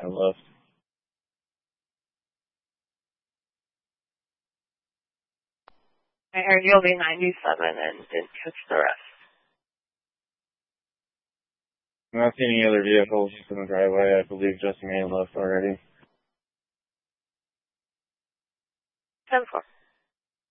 my left. I heard you'll be 97 and didn't catch the rest. I'm not seeing any other vehicles just in the driveway. I believe just me left already. 10-4.